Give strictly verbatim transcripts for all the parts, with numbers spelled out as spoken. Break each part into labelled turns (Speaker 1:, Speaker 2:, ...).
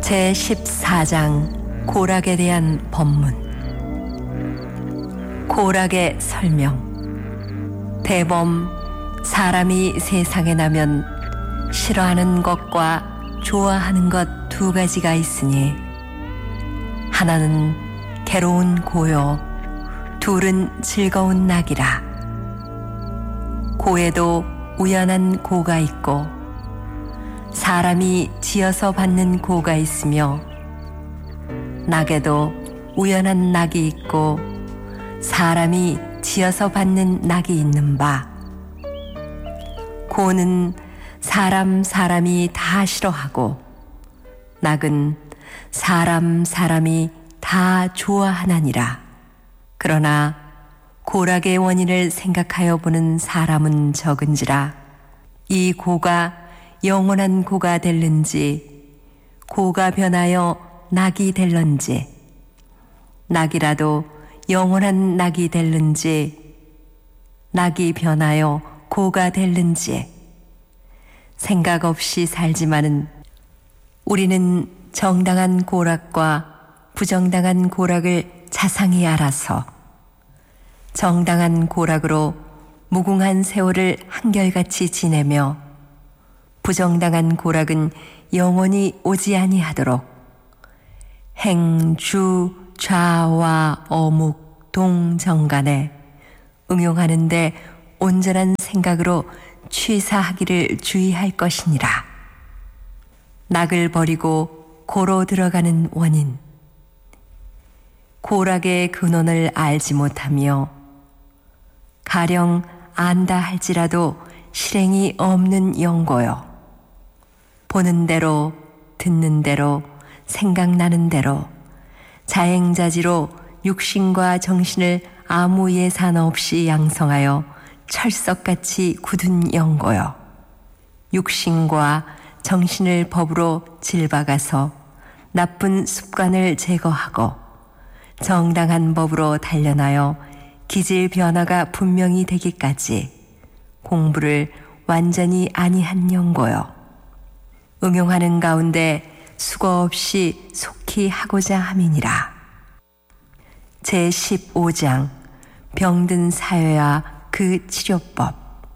Speaker 1: 제십사 장 고락에 대한 법문. 고락의 설명. 대범, 사람이 세상에 나면 싫어하는 것과 좋아하는 것 두 가지가 있으니 하나는 괴로운 고요, 둘은 즐거운 낙이라. 고에도 우연한 고가 있고 사람이 지어서 받는 고가 있으며 낙에도 우연한 낙이 있고 사람이 지어서 받는 낙이 있는 바. 고는 사람 사람이 다 싫어하고 낙은 사람 사람이 다 좋아하나니라. 그러나 고락의 원인을 생각하여 보는 사람은 적은지라. 이 고가 영원한 고가 될는지 고가 변하여 낙이 될런지, 낙이라도 영원한 낙이 될는지 낙이 변하여 고가 될는지 생각 없이 살지만은 우리는 정당한 고락과 부정당한 고락을 자상히 알아서 정당한 고락으로 무궁한 세월을 한결같이 지내며 부정당한 고락은 영원히 오지 아니하도록 행주 좌와 어묵 동정간에 응용하는데 온전한 생각으로 취사하기를 주의할 것이니라. 낙을 버리고 고로 들어가는 원인. 고락의 근원을 알지 못하며 가령 안다 할지라도 실행이 없는 영고요. 보는 대로, 듣는 대로, 생각나는 대로 자행자지로 육신과 정신을 아무 예산 없이 양성하여 철석같이 굳은 영고요. 육신과 정신을 법으로 질박아서 나쁜 습관을 제거하고 정당한 법으로 단련하여 기질 변화가 분명히 되기까지 공부를 완전히 아니한 영고요. 응용하는 가운데 수고 없이 속히 하고자 함이니라. 제십오 장 병든 사회와 그 치료법.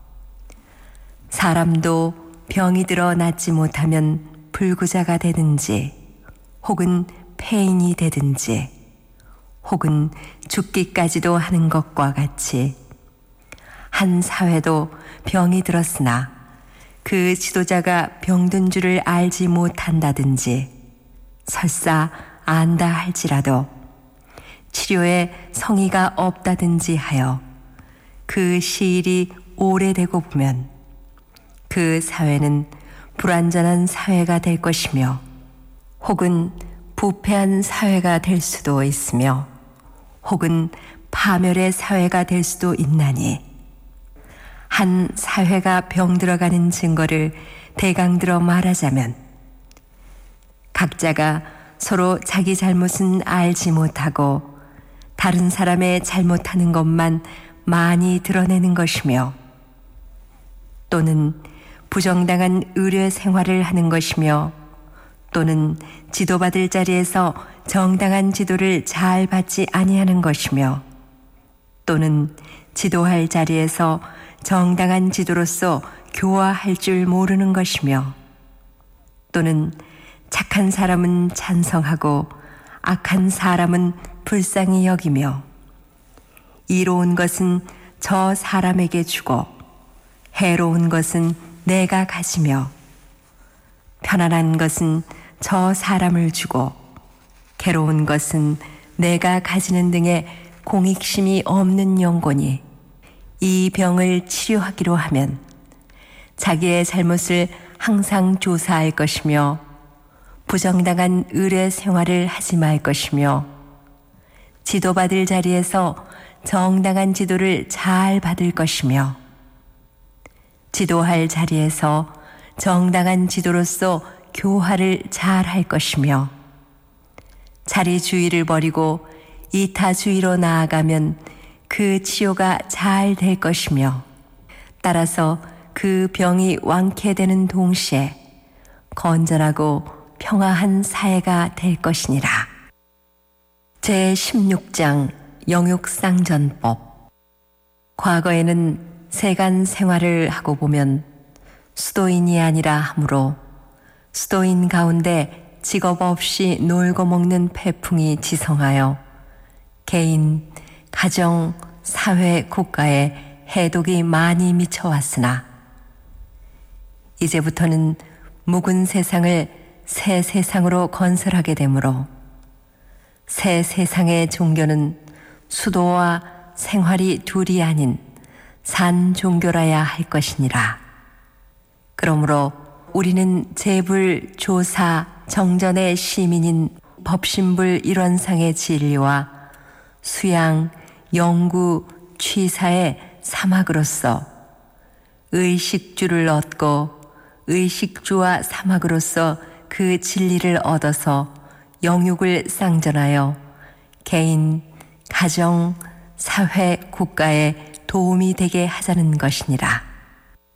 Speaker 1: 사람도 병이 들어 낫지 못하면 불구자가 되든지 혹은 폐인이 되든지 혹은 죽기까지도 하는 것과 같이 한 사회도 병이 들었으나 그 지도자가 병든 줄을 알지 못한다든지 설사 안다 할지라도 치료에 성의가 없다든지 하여 그 시일이 오래되고 보면 그 사회는 불완전한 사회가 될 것이며 혹은 부패한 사회가 될 수도 있으며 혹은 파멸의 사회가 될 수도 있나니 한 사회가 병들어가는 증거를 대강들어 말하자면 각자가 서로 자기 잘못은 알지 못하고 다른 사람의 잘못하는 것만 많이 드러내는 것이며 또는 부정당한 의뢰 생활을 하는 것이며 또는 지도받을 자리에서 정당한 지도를 잘 받지 아니하는 것이며 또는 지도할 자리에서 정당한 지도로서 교화할 줄 모르는 것이며 또는 착한 사람은 찬성하고 악한 사람은 불쌍히 여기며 이로운 것은 저 사람에게 주고 해로운 것은 내가 가지며 편안한 것은 저 사람을 주고 괴로운 것은 내가 가지는 등의 공익심이 없는 영혼이 이 병을 치료하기로 하면 자기의 잘못을 항상 조사할 것이며 부정당한 의뢰 생활을 하지 말 것이며 지도받을 자리에서 정당한 지도를 잘 받을 것이며 지도할 자리에서 정당한 지도로서 교화를 잘 할 것이며 자리주의를 버리고 이타주의로 나아가면 그 치료가 잘 될 것이며 따라서 그 병이 완쾌되는 동시에 건전하고 평화한 사회가 될 것이니라. 제십육 장 영육상전법. 과거에는 세간 생활을 하고 보면 수도인이 아니라 하므로 수도인 가운데 직업 없이 놀고 먹는 패풍이 지성하여 개인, 가정, 사회, 국가에 해독이 많이 미쳐왔으나 이제부터는 묵은 세상을 새 세상으로 건설하게 되므로 새 세상의 종교는 수도와 생활이 둘이 아닌 산 종교라야 할 것이니라. 그러므로 우리는 재불, 조사, 정전의 시민인 법신불 일원상의 진리와 수양, 영구, 취사의 사막으로서 의식주를 얻고 의식주와 사막으로서 그 진리를 얻어서 영육을 쌍전하여 개인, 가정, 사회, 국가에 도움이 되게 하자는 것이니라.